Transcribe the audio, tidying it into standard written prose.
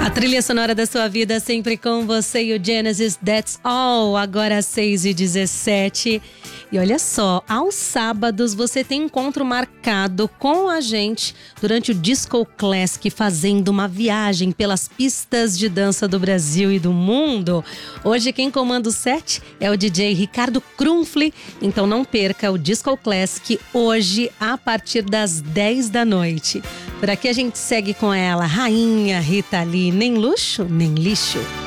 A trilha sonora da sua vida sempre com você e o Genesis, That's All, agora às 6h17. E olha só, aos sábados você tem encontro marcado com a gente durante o Disco Classic, fazendo uma viagem pelas pistas de dança do Brasil e do mundo. Hoje quem comanda o set é o DJ Ricardo Krumfli, então não perca o Disco Classic hoje a partir das 10 da noite. Por aqui a gente segue com ela, Rainha Rita Lee, nem luxo, nem lixo.